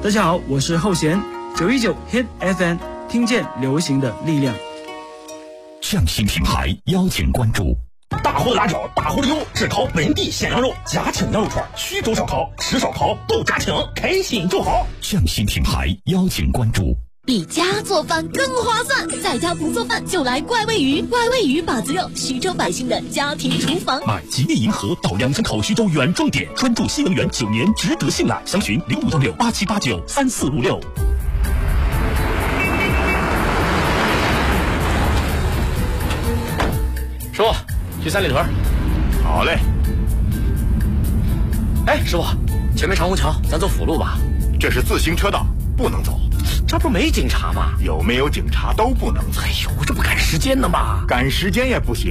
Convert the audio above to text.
大家好，我是后弦，919 Hit FM， 听见流行的力量。 匠心品牌邀请关注。 大货的辣椒，大货的油，只烤本地鲜羊肉，家庭羊肉串，徐州烧烤，吃烧烤都家庭，开心就好。 匠心品牌邀请关注。 比家做饭更划算，在家不做饭就来怪味鱼，怪味鱼把子肉，徐州百姓的家庭厨房。 买吉利银河到阳城口徐州原装店，专注新能源9年，值得信赖。详询056687893456。 师傅，去三里屯。 好嘞。 哎，师傅，前面长虹桥，咱走辅路吧。 这是自行车道，不能走。 这不没警察吗？ 有没有警察都不能走。 哎呦，这不赶时间呢吗？ 赶时间也不行。